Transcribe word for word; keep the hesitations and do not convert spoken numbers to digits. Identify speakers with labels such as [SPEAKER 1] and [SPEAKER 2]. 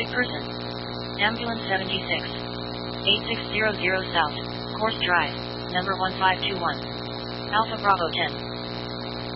[SPEAKER 1] Sick person. Ambulance seventy-six. eight six zero zero South, Course Drive, number one five two one. Alpha Bravo ten.